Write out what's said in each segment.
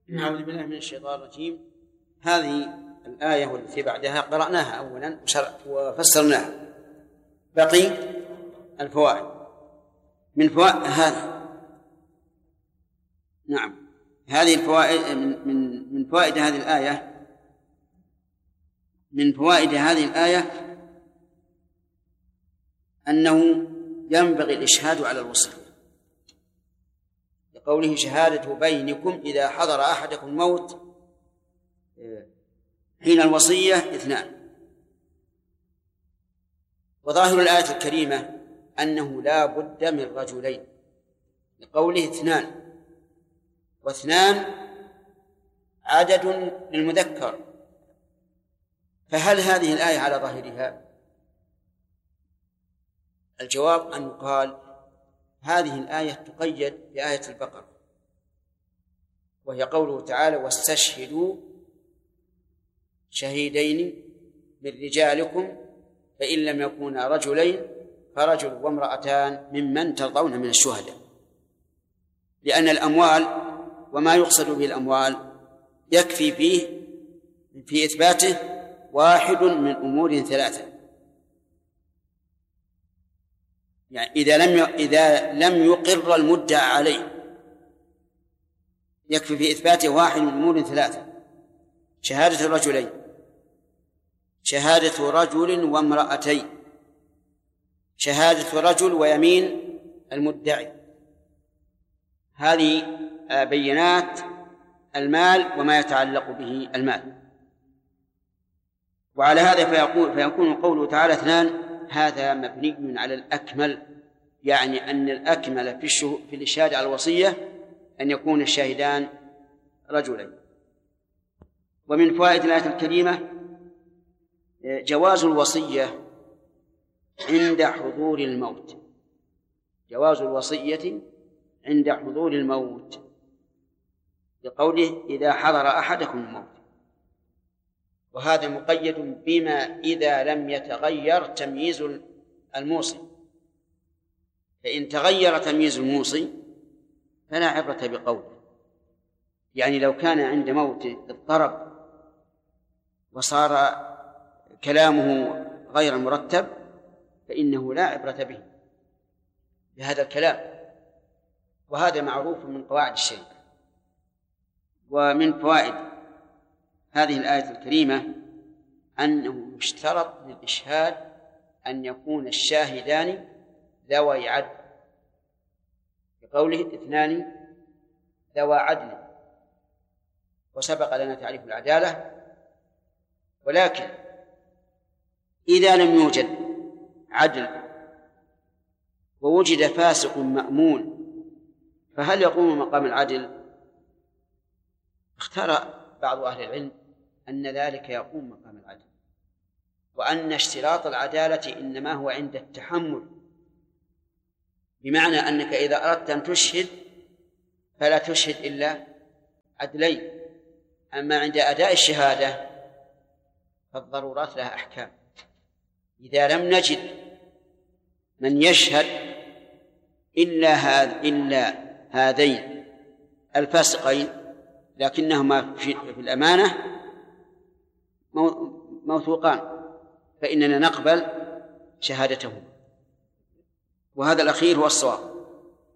أعوذ بالله من الشيطان الرجيم. هذه الآية والتي بعدها قرأناها أولا وفسرناها، بقي الفوائد. من فوائد هذه هذه الفوائد من فوائد هذه الآية، من فوائد هذه الآية أنه ينبغي الإشهاد على الوصية، لقوله شهادة بينكم إذا حضر أحدكم الموت حين الوصية 2. وظاهر الآية الكريمة أنه لا بد من رجلين، لقوله 2، و2 عدد للمذكر. فهل هذه الآية على ظاهرها؟ الجواب أن يقال هذه الآية تقيد بآية البقرة، وهي قوله تعالى: واستشهدوا شهيدين من رجالكم فإن لم يكونا رجلين فرجل وامرأتان ممن ترضون من الشهداء. لأن الأموال وما يقصد به الأموال يكفي فيه في إثباته واحد من أمور 3، يعني إذا لم يقر المدعى عليه يكفي في إثباته واحد من أمور 3: شهادة الرجلين، شهادة رجل وامرأتين، شهادة رجل ويمين المدعي. هذه بينات المال وما يتعلق به المال. وعلى هذا فيكون قوله تعالى 2 هذا مبني على الأكمل، يعني أن الأكمل في الإشهاد على الوصية أن يكون الشاهدان رجلين. ومن فوائد الآية الكريمة جواز الوصية عند حضور الموت، جواز الوصية عند حضور الموت، لقوله إذا حضر أحدكم الموت. وهذا مقيد بما إذا لم يتغير تمييز الموصي، فإن تغير تمييز الموصي فلا عبرة بقوله. يعني لو كان عند موته اضطرب وصار كلامه غير مرتب فإنه لا عبرة به بهذا الكلام، وهذا معروف من قواعد الشريعة. ومن فوائد هذه الآية الكريمة أنه يشترط للإشهاد أن يكون الشاهدان ذوي عدل، بقوله 2 ذوى عدل. وسبق لنا تعريف العدالة. ولكن إذا لم يوجد عدل ووجد فاسق مأمون فهل يقوم مقام العدل؟ اختار بعض أهل العلم أن ذلك يقوم مقام العدل، وأن اشتراط العدالة إنما هو عند التحمل، بمعنى أنك إذا أردت أن تشهد فلا تشهد إلا عدلين. أما عند أداء الشهادة فالضرورات لها أحكام. إذا لم نجد من يشهد إلا هذين الفاسقين لكنهما في الأمانة موثوقان فإننا نقبل شهادتهما. وهذا الأخير هو الصواب،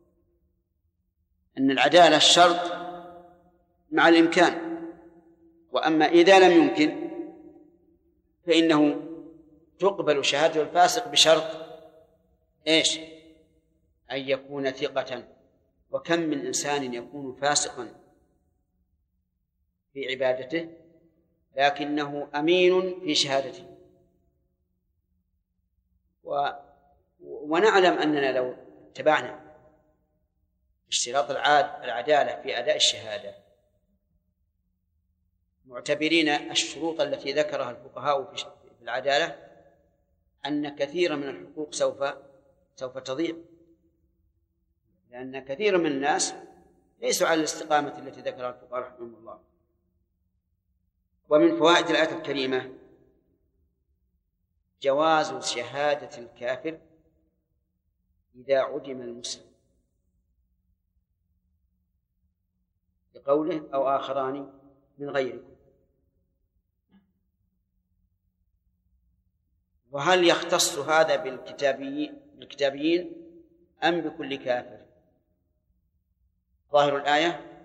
أن العدالة الشرط مع الإمكان. وأما إذا لم يمكن فإنه تقبل شهادة الفاسق بشرط إيش؟ أن يكون ثقة. وكم من إنسان يكون فاسقا في عبادته لكنه أمين في شهادته. ونعلم أننا لو اتبعنا اشتراط العدالة في أداء الشهادة معتبرين الشروط التي ذكرها الفقهاء في العدالة، أن كثيرا من الحقوق سوف تضيع، لأن كثير من الناس ليسوا على الاستقامة التي ذكرها الفقهاء رحمهم الله. ومن فوائد الآية الكريمة جواز شهادة الكافر إذا عدم المسلم، بقوله أو آخران من غيركم. وهل يختص هذا بالكتابيين أم بكل كافر؟ ظاهر الآية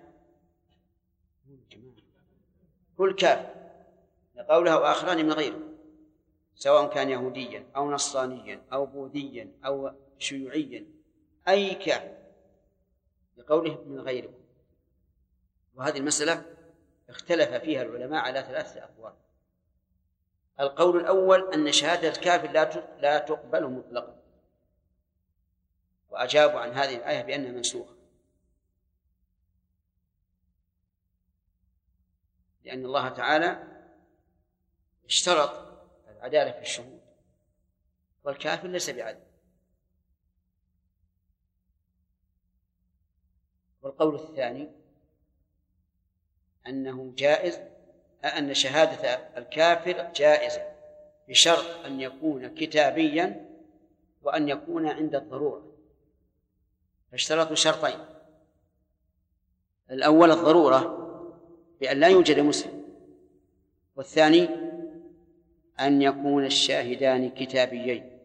كل كافر، لقوله وآخران من غيره، سواء كان يهوديا أو نصرانيا أو بوذيا أو شيوعيا، أي كافر، لقوله من غيره. وهذه المسألة اختلف فيها العلماء على 3 أقوال. القول الأول أن شهادة الكافر لا تقبل مطلقا، وأجابوا عن هذه الآية بأنها منسوخة، لأن الله تعالى اشترط العدالة في الشهود، والكافر ليس بعدل. والقول الثاني أنه جائز، أن شهادة الكافر جائزة بشرط أن يكون كتابيا وأن يكون عند الضرورة، فاشترطوا شرطين: الأول الضرورة بأن لا يوجد مسلم، والثاني أن يكون الشاهدان كتابيين.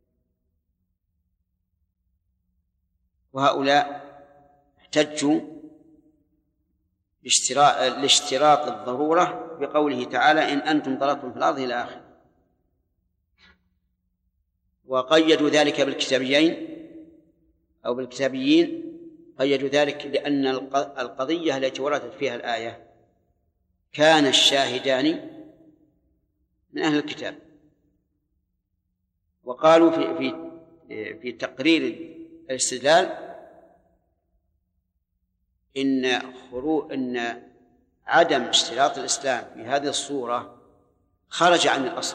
وهؤلاء احتجوا لاشتراط الضرورة بقوله تعالى إن أنتم ضربتم في الأرض إلى آخره، وقيدوا ذلك بالكتابيين أو بالكتابيين، قيدوا ذلك لأن القضية التي وردت فيها الآية كان الشاهدان من أهل الكتاب. وقالوا في تقرير الاستدلال إن عدم اشتراط الإسلام في هذه الصورة خرج عن الأصل،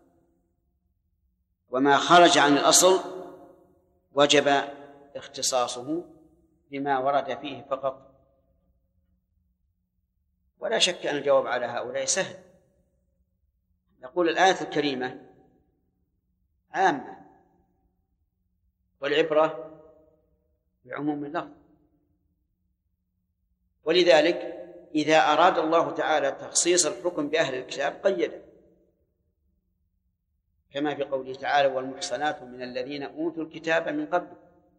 وما خرج عن الأصل وجب اختصاصه بما ورد فيه فقط. ولا شك أن الجواب على هؤلاء سهل. نقول الآية الكريمة عامة، والعبرة بعموم اللفظ، ولذلك إذا أراد الله تعالى تخصيص الحكم بأهل الكتاب قيده، كما في قوله تعالى والمحصنات من الذين أوتوا الكتاب من قبل،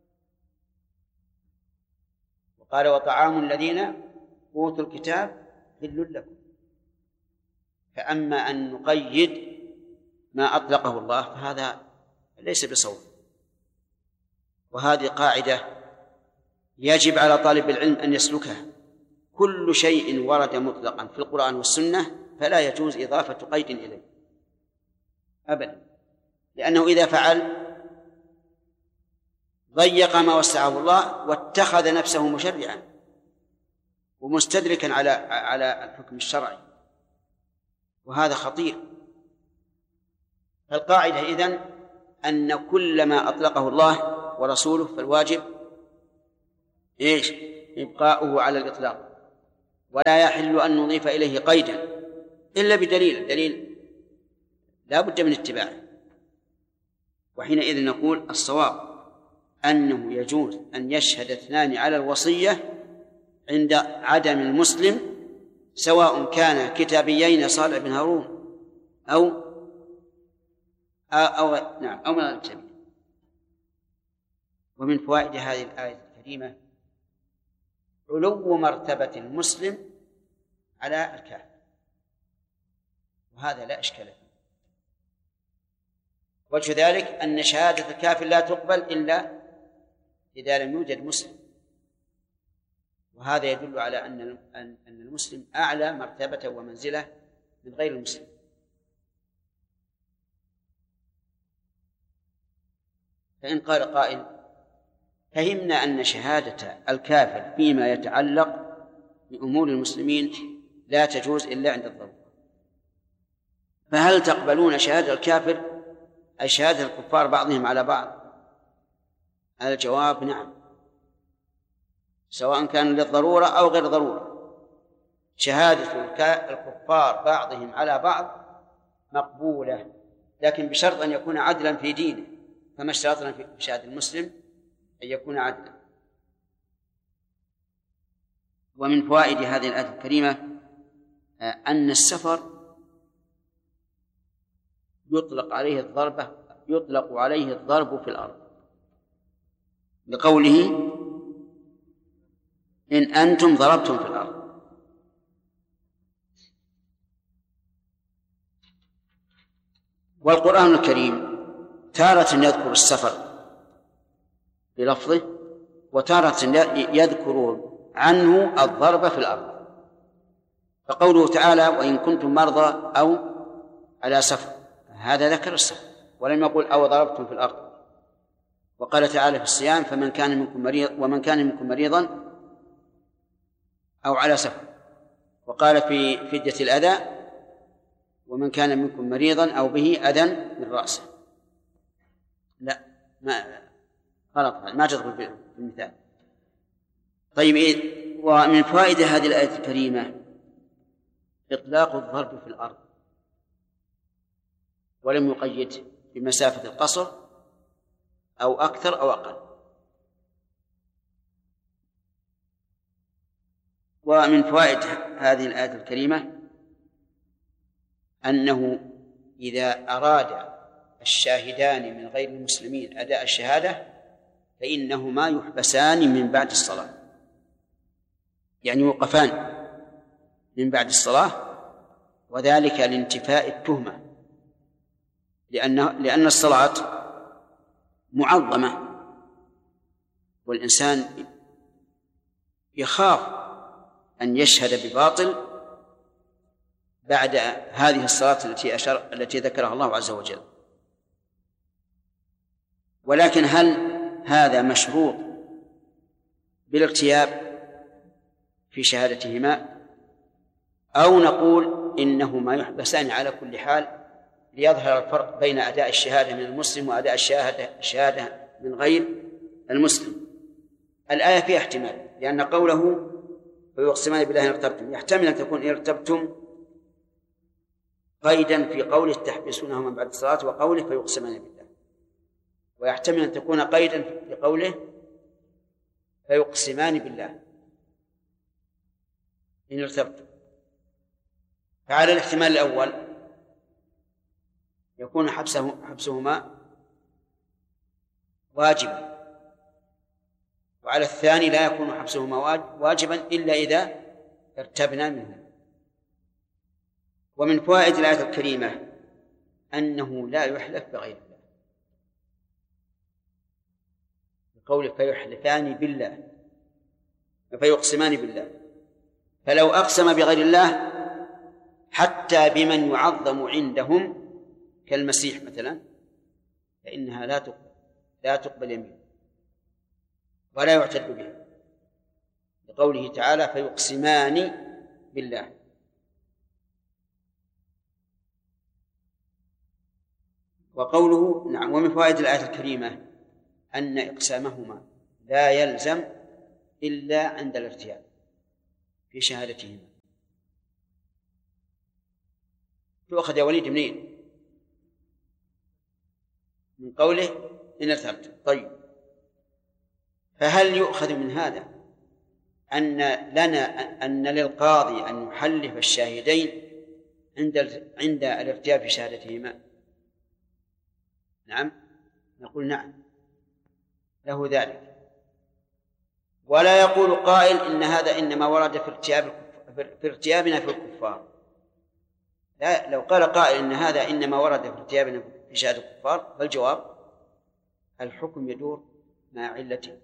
وقال وطعام الذين أوتوا الكتاب حل لكم. فأما أن نقيد ما أطلقه الله فهذا ليس بصواب. وهذه قاعدة يجب على طالب العلم أن يسلكها: كل شيء ورد مطلقا في القرآن والسنة فلا يجوز إضافة قيد إليه أبدا، لأنه إذا فعل ضيق ما وسعه الله واتخذ نفسه مشرعا ومستدركا على الحكم الشرعي، وهذا خطير. القاعدة إذن أن كل ما أطلقه الله ورسوله فالواجب إبقاؤه على الإطلاق، ولا يحل أن نضيف إليه قيدا إلا بدليل لا بد من اتباعه. وحينئذ نقول الصواب أنه يجوز أن يشهد 2 على الوصية عند عدم المسلم، سواء كان كتابيين صالح بن هارون أو من الكتابيين. ومن فوائد هذه الآية الكريمة علو مرتبة المسلم على الكافر، وهذا لا إشكال فيه. وجه ذلك أن شهادة الكافر لا تقبل إلا إذا لم يوجد مسلم، وهذا يدل على أن المسلم أعلى مرتبة ومنزلة من غير المسلم. فإن قال قائل فهمنا أن شهادة الكافر فيما يتعلق بأمور المسلمين لا تجوز إلا عند الضرورة، فهل تقبلون شهادة الكافر أي شهادة الكفار بعضهم على بعض؟ الجواب نعم، سواء كان للضرورة أو غير ضرورة. شهادة الكفار بعضهم على بعض مقبولة، لكن بشرط أن يكون عدلا في دينه، فما اشترطنا في شهادة المسلم أن يكون عدلا. ومن فوائد هذه الآية الكريمة أن السفر يطلق عليه الضرب في الأرض، لقوله إن أنتم ضربتم في الأرض. والقرآن الكريم تارة يذكر السفر بلفظه، وتارة يذكر عنه الضرب في الأرض، فقوله تعالى وإن كنتم مرضى أو على سفر، هذا ذكر السفر ولم يقل أو ضربتم في الأرض. وقال تعالى في الصيام ومن كان منكم مريضا أو على سفر. وقال في فدية الأذى ومن كان منكم مريضا أو به أذى من رأسه. لا، ما غلط، ما تدخل في المثال. طيب، ومن فوائد هذه الآية الكريمة إطلاق الضرب في الأرض، ولم يقيد بمسافة القصر أو أكثر أو أقل. ومن فوائد هذه الآية الكريمة أنه إذا أراد الشاهدان من غير المسلمين أداء الشهادة فإنهما يحبسان من بعد الصلاة، يعني يوقفان من بعد الصلاة، وذلك لانتفاء التهمة، لأن الصلاة معظمة، والإنسان يخاف أن يشهد بباطل بعد هذه الصلاة التي ذكرها الله عز وجل. ولكن هل هذا مشروط بالارتياب في شهادتهما، أو نقول إنهما يحبسان على كل حال ليظهر الفرق بين أداء الشهادة من المسلم وأداء الشهادة من غير المسلم؟ الآية فيها احتمال، لأن قوله فيقسمان بالله إن ارتبتم يحتمل أن تكون إن ارتبتم قيدا في قوله تحبسونهما بعد الصلاة وقوله فيقسمان بالله، ويحتمل أن تكون قيدا في قوله فيقسمان بالله إن ارتبتم. فعلى الاحتمال الأول يكون حبسهما واجبا، وعلى الثاني لا يكون حبسهما واجبا إلا إذا ارتبنا منه. ومن فوائد الآية الكريمة أنه لا يحلف بغير الله، بقوله فيحلفان بالله فيقسمان بالله، فلو أقسم بغير الله حتى بمن يعظم عندهم كالمسيح مثلا فإنها لا تقبل يمين ولا يعتد بها، لقوله تعالى فيقسمان بالله. وقوله نعم. ومن فوائد الآية الكريمة أن إقسامهما لا يلزم إلا عند الارتياب في شهادتهما. تؤخذ يا وليد منين؟ من قوله إن ارتبت. طيب، فهل يؤخذ من هذا أن للقاضي أن يحلف الشاهدين عند الارتياب في شهادتهما؟ نعم، نقول نعم، له ذلك. ولا يقول قائل إن هذا إنما ورد في ارتيابنا في الكفار. لا، لو قال قائل إن هذا إنما ورد في ارتيابنا في شهادة الكفار فالجواب الحكم يدور مع علته،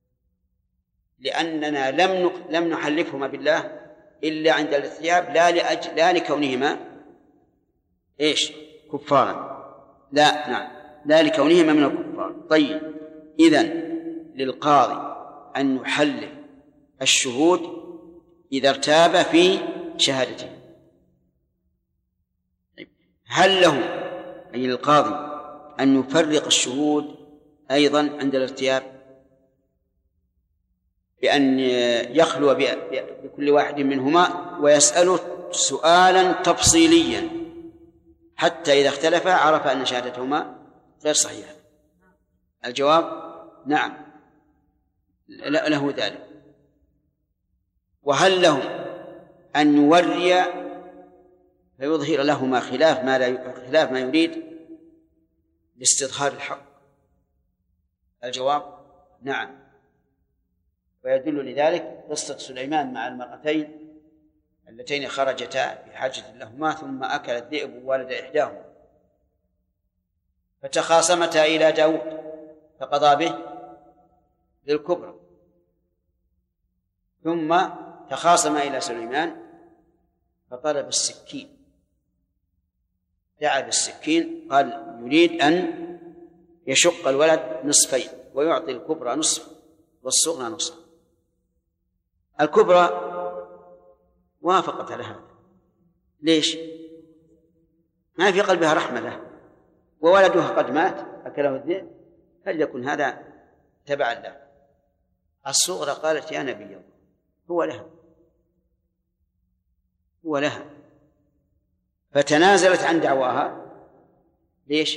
لأننا لم نحلفهما بالله إلا عند الارتياب، لا لكونهما كفارا، لا، نعم، لا لكونهما من الكفار. طيب، إذن للقاضي أن يحلف الشهود إذا ارتاب في شهادته. هل له أي للقاضي أن يفرق الشهود أيضا عند الارتياب بأن يخلو بكل واحد منهما ويسأله سؤالا تفصيليا حتى إذا اختلفا عرف أن شهادتهما غير صحيحة؟ الجواب نعم، له ذلك. وهل له أن يوري فيظهر لهما خلاف ما يريد لاستظهار الحق؟ الجواب نعم. ويدل لذلك قصة سليمان مع المرأتين اللتين خرجتا بحاجة لهما ثم أكل الذئب ولد إحداهما فتخاصمتا إلى داود فقضى به للكبرى، ثم تخاصم إلى سليمان فطلب السكين، دعا بالسكين، قال يريد أن يشق الولد نصفين ويعطي الكبرى نصف والصغرى نصف. الكبرى وافقت على هذا. ليش؟ ما في قلبها رحمة له، وولدها قد مات أكله الذئب، فليكن هذا تبعا له. الصغرى قالت يا نبي الله هو لها، فتنازلت عن دعواها. ليش؟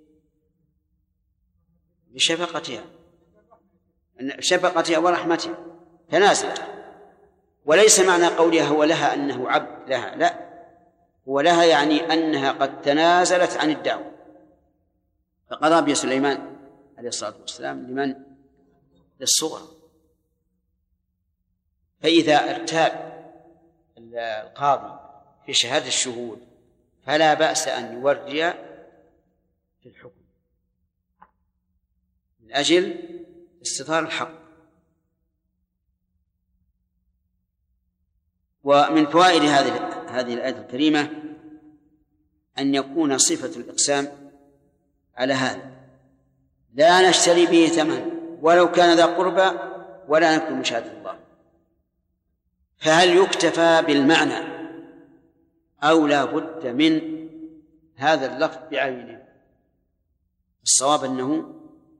لشفقتها ورحمتها تنازلت. وليس معنى قولها هو لها أنه عبد لها، لا، هو لها يعني أنها قد تنازلت عن الدعوة. فقضى بسليمان عليه الصلاة والسلام لمن؟ للصغرى. فإذا ارتاب القاضي في شهادة الشهود فلا بأس أن يوري في الحكم من أجل استظهار الحق. ومن فوائد هذه الآية الكريمة أن يكون صفة الإقسام على هذا: لا نشتري به ثمن ولو كان ذا قربى ولا نكتم شهادة الله. فهل يكتفى بالمعنى أو لا بد من هذا اللفظ بعينه؟ الصواب أنه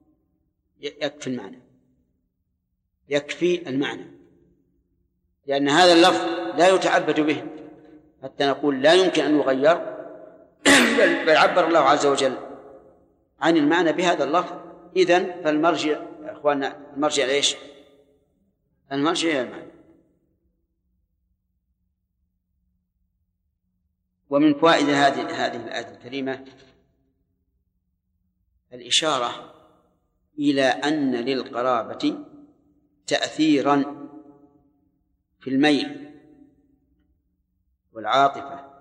يكفي المعنى، لأن هذا اللفظ لا يتعبد به حتى نقول لا يمكن أن يغير، بل عبر الله عز وجل عن المعنى بهذا اللفظ. إذن فالمرجع يا أخواننا، المرجع ليش؟ المرجع إلى المعنى. ومن فوائد هذه الآية الكريمة الإشارة إلى أن للقرابة تأثيرا في الميل والعاطفة،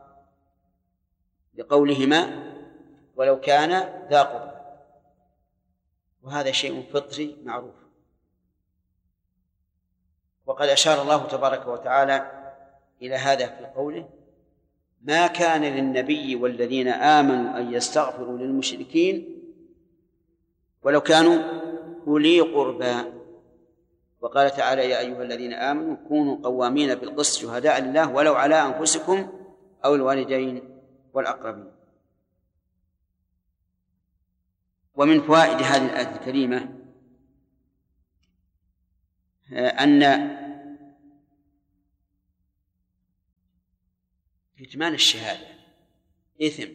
لقولهما ولو كان ذا قربى، وهذا شيء فطري معروف. وقد أشار الله تبارك وتعالى إلى هذا في قوله: ما كان للنبي والذين آمنوا أن يستغفروا للمشركين ولو كانوا أولي قربى. وقال تعالى: يا أيها الذين آمنوا كونوا قوامين بالقسط شهداء لله ولو على أنفسكم أو الوالدين والأقربين. ومن فوائد هذه الآية الكريمة أن كتمان الشهادة إثم،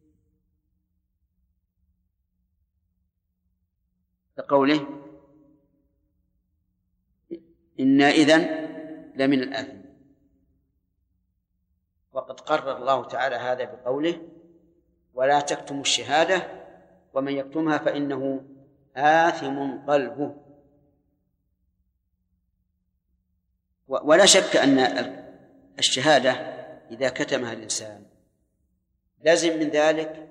كقوله: إنا إذن لمن الآثم. وقد قرر الله تعالى هذا بقوله: ولا تكتموا الشهادة ومن يكتمها فإنه آثم قلبه. ولا شك أن الشهادة إذا كتمها الإنسان لازم من ذلك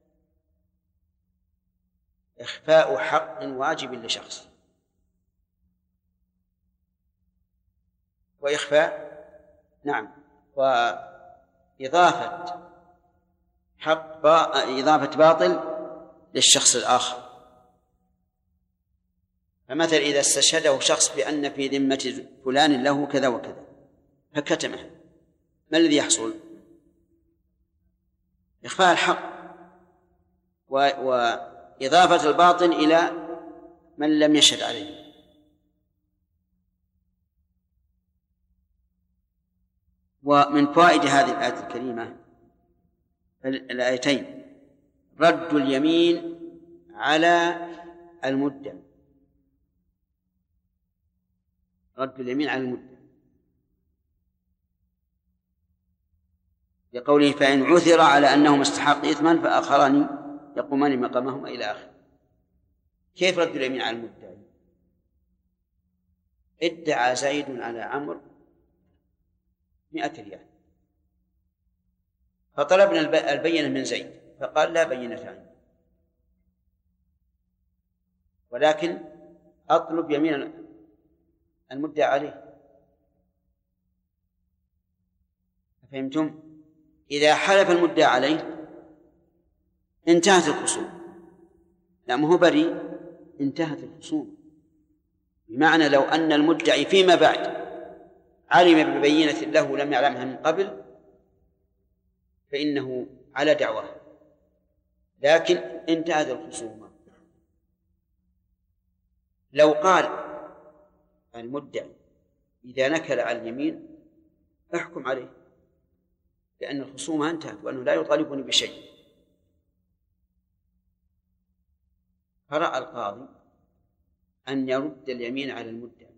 إخفاء حق واجب لشخص، وإخفاء وإضافة إضافة باطل للشخص الآخر. فمثل إذا استشهده شخص بأن في ذمة فلان له كذا وكذا فكتمه، ما الذي يحصل؟ إخفاء الحق وإضافة الباطل إلى من لم يشهد عليه. ومن فوائد هذه الآية الكريمة الآيتين: رد اليمين على المدة، رد اليمين على المدة، بقوله فإن عثر على أنهما استحق إثما فآخران يقومان مقامهما إلى آخر. كيف رد اليمين على المدعي؟ ادعى زيد على عمرو 100 ريال، فطلبنا البينة من زيد فقال لا بينة عنه، ولكن أطلب يمين المدعى عليه. فهمتم؟ إذا حلف المدعى عليه انتهت الخصوم، لا ما هو بريء، انتهت الخصوم. بمعنى لو أن المدعي فيما بعد علم ببينة له لم يعلمها من قبل فإنه على دعواه، لكن انتهت الخصومة. لو قال المدعي إذا نكل على اليمين احكم عليه لأن الخصومة انتهت وأنه لا يطالبني بشيء، فرأى القاضي أن يرد اليمين على المدعي،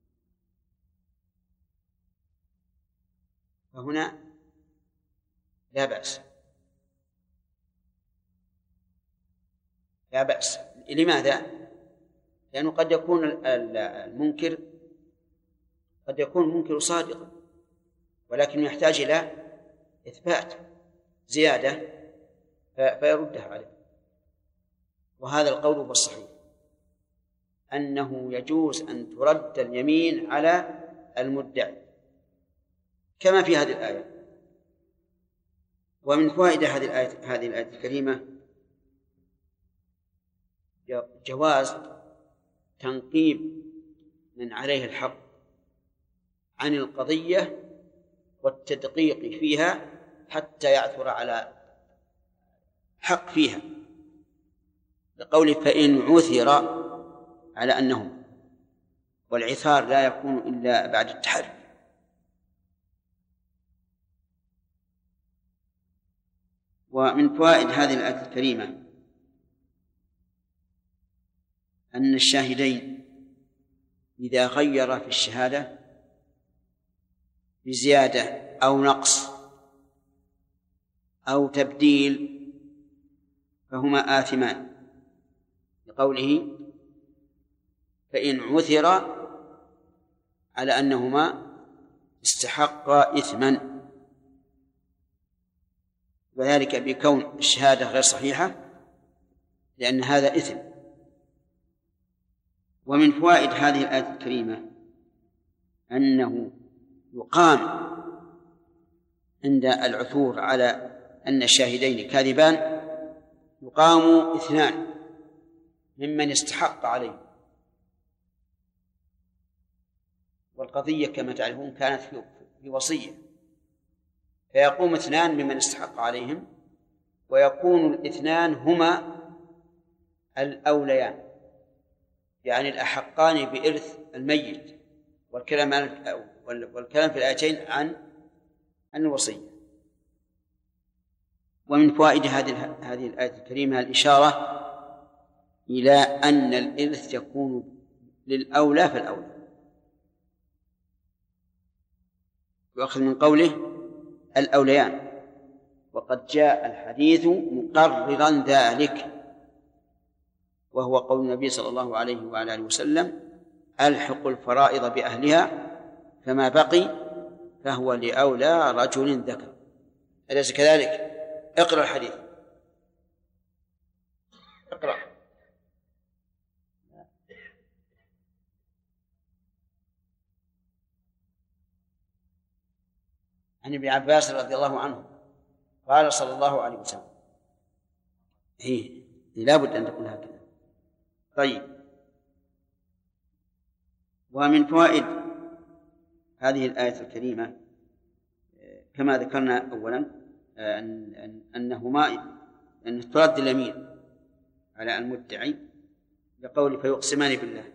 فهنا لا بأس. لا بأس. لماذا؟ لأنه قد يكون المنكر قد يكون المنكر صادقا ولكن يحتاج إلى إثبات زيادة فيردها عليه. وهذا القول هو الصحيح، أنه يجوز أن ترد اليمين على المدعي كما في هذه الآية. ومن فوائد هذه الآية الكريمة جواز تنقيب من عليه الحق عن القضية والتدقيق فيها حتى يعثر على حق فيها، لقوله فإن عثر على أنهم، والعثار لا يكون إلا بعد التحري. ومن فوائد هذه الآية الكريمة أن الشاهدين إذا غير في الشهادة بزيادة أو نقص أو تبديل فهما آثمان، لقوله فإن عثر على أنهما استحقا إثما، وذلك بكون الشهادة غير صحيحة لأن هذا إثم. ومن فوائد هذه الآية الكريمة أنه يقام عند العثور على أن الشاهدين كاذبان يقام 2 ممن استحق عليه، والقضية كما تعرفون كانت في وصية، فيقوم 2 ممن استحق عليهم، ويكون ال2 هما الأوليان يعني الأحقان بإرث الميت، والكلام في الآيتين عن الوصية. ومن فوائد هذه الآية الكريمة الإشارة إلى أن الإرث يكون للأولى فالأولى، وأخذ من قوله الأوليان، وقد جاء الحديث مقررا ذلك، وهو قول النبي صلى الله عليه وعلى آله وسلم ألحق الفرائض بأهلها فما بقي فهو لأولى رجل ذكر. أليس كذلك؟ اقرأ الحديث، اقرأ. عن ابن عباس رضي الله عنه قال صلى الله عليه وسلم، لا بد أن تكون هكذا. طيب، ومن فوائد هذه الآية الكريمة كما ذكرنا أولا أن ترد اليمين على المدعي بقول فيقسمان بالله.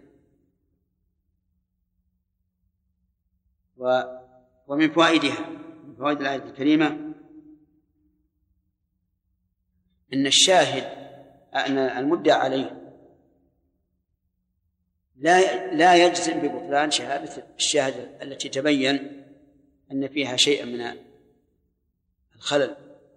ومن فوائدها، من فوائد الآية الكريمة أن المدعى عليه لا يجزم ببطلان شهادة الشاهد التي تبين أن فيها شيئا من الخلل،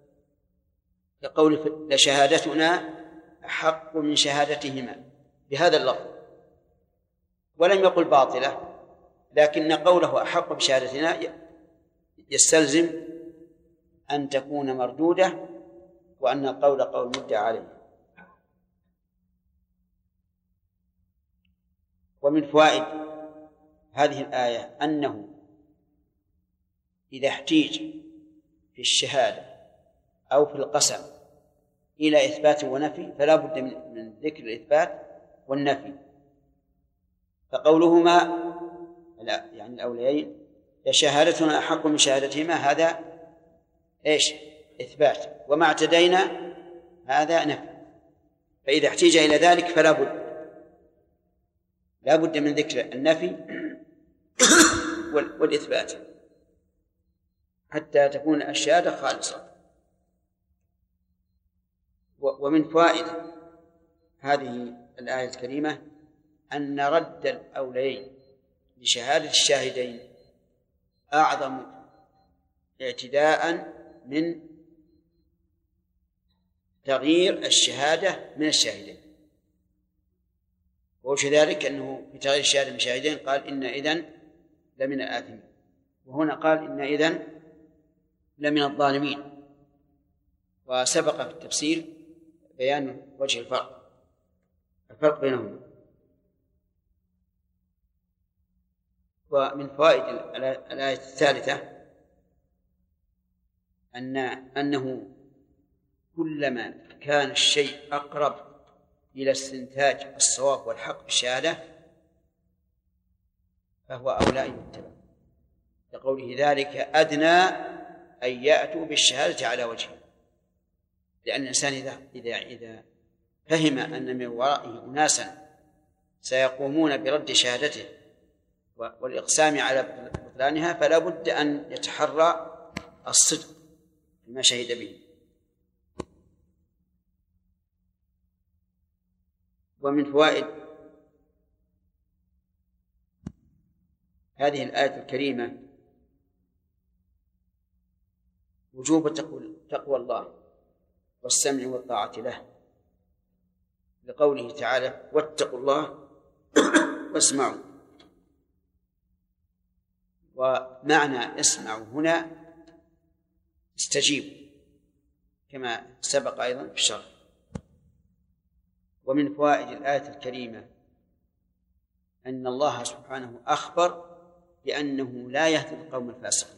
كقول لشهادتنا أحق من شهادتهما بهذا اللفظ، ولم يقل باطلة، لكن قوله أحق بشهادتنا يستلزم أن تكون مردودة وأن القول قول مدعى عليه. ومن فوائد هذه الآية أنه إذا احتيج في الشهادة أو في القسم إلى إثبات ونفي فلا بد من ذكر الإثبات والنفي، فقولهما لا يعني الأوليين شهادتنا أحق من شهادتهما هذا إيش؟ إثبات، وما اعتدينا هذا نفي، فإذا احتيج إلى ذلك فلا بد من ذكر النفي والإثبات حتى تكون الشهادة خالصة. ومن فوائد هذه الآية الكريمة أن رد الأوليين لشهادة الشاهدين أعظم اعتداء من تغيير الشهادة من الشاهدين. ووجه ذلك أنه في تغيير الشهادة من الشاهدين قال إن إذن لمن الآثمين، وهنا قال إن إذن لمن الظالمين، وسبق في التفسير بيان وجه الفرق بينهما. ومن فوائد الآية الثالثة أنه كلما كان الشيء أقرب إلى استنتاج الصواب والحق بالشهادة فهو أولى أن يتبع، لقوله ذلك أدنى أن يأتوا بالشهادة على وجهه، لأن الإنسان إذا فهم أن من ورائه أناسا سيقومون برد شهادته والإقسام على بطلانها فلا بد أن يتحرى الصدق بما شهد به. ومن فوائد هذه الآية الكريمة وجوب تقوى الله والسمع والطاعة له، لقوله تعالى واتقوا الله واسمعوا. ومعنى اسمعوا هنا استجيبوا كما سبق أيضا في الشرح. ومن فوائد الآية الكريمة أن الله سبحانه أخبر بأنه لا يهدي القوم الفاسقين،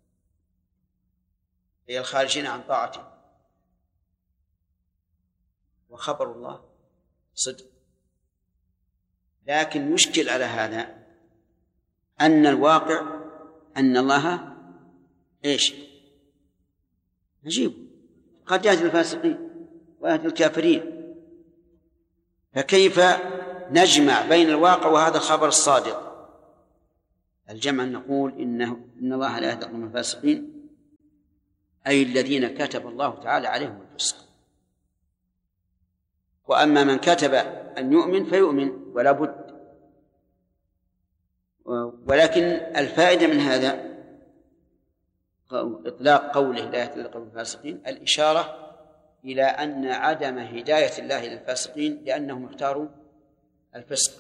هي الخارجين عن طاعته، وخبر الله صدق. لكن يشكل على هذا أن الواقع أن الله إيش؟ نجيب، قد يهدي الفاسقين ويهدي الكافرين، فكيف نجمع بين الواقع وهذا الخبر الصادق؟ الجمع نقول إن الله لا يهدي القوم الفاسقين أي الذين كتب الله تعالى عليهم الفسق، وأما من كتب أن يؤمن فيؤمن ولا بد. ولكن الفائدة من هذا إطلاق قوله لا يهدي القوم الفاسقين الإشارة إلى أن عدم هداية الله للفاسقين لأنهم اختاروا الفسق،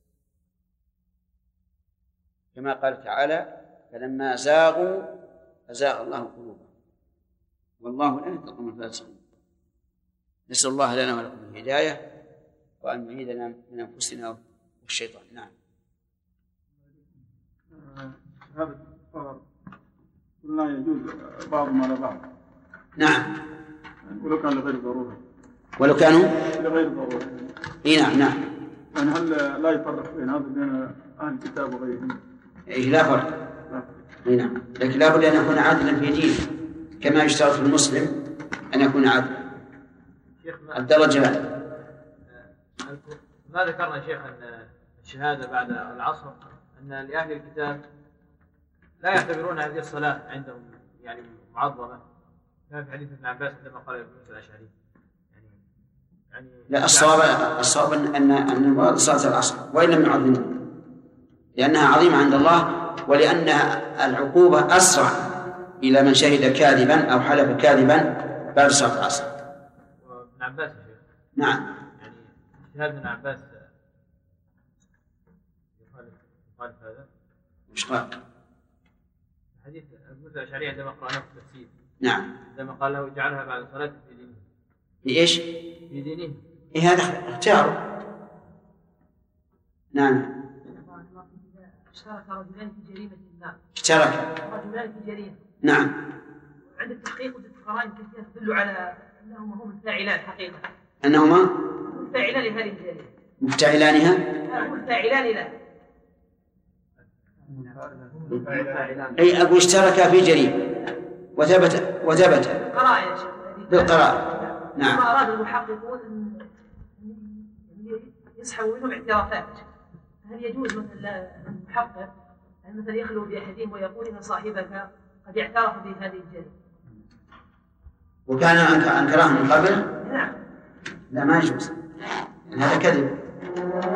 كما قال تعالى فلما زاغوا أزاغ الله قلوبهم والله لا يهدي القوم الفاسقين. نسأل الله لنا ولكم الهداية وأن يعيذنا من أنفسنا والشيطان. نعم. هذا لا يجوز بعضهم على بعض. نعم. ولو كان لغير ضرورة. ولو كانوا لغير ضرورة. نعم. يعني هل لا يفرق بين هذا بين أهل الكتاب وغيرهم؟ لا فرق. نعم. لكن لا بد أن يكون عادلا في دينه كما يشترط في المسلم أن يكون عادلا. الدرجة ما ذكرنا شيخ أن الشهادة بعد العصر أن لأهل الكتاب لا يعتبرون هذه الصلاة عندهم يعني معظمة، كان في حديث ابن عباس عندما قال ابن موسى الأشعري يعني لا الصواب أن المراد صلاة العصر وإن لم يعظموها لأنها عظيمة عند الله ولأنها العقوبة أسرع إلى من شهد كاذبا أو حلف كاذبا بعد صلاة العصر. وابن عباس يا شيخ. نعم. يعني اجتهاد ابن عباس يخالف هذا. مش قال؟ حديث أبو موسى الأشعري عندما قرأناه في التفسير. نعم. عندما قال له اجعلها بعد صلاة في دينه. بإيش؟ في دينه. إيه هذا اختياره. نعم. اشترك رجلان في جريمة ما. اشترك رجلان في جريمة. نعم. عند التحقيق وجدت قرائن كثيرة تدل على أنهما هم الفاعلان حقيقة. أنهما الفاعلان لهذه الجريمة. مفتعلانها؟ هم الفاعلان له. أي أبو اشترك في جريمة وثبت قرائن بالقرائن. نعم. ثم أراد المحققون أن يسحبوا منهم اعترافات. هل يجوز مثلا المحقق أن مثلا يخلو بأحدهم ويقول إن صاحبك قد اعترف بهذه الجريمة؟ وكان أنكراه من قبل؟ نعم. لا ما يجوز، هذا كذب.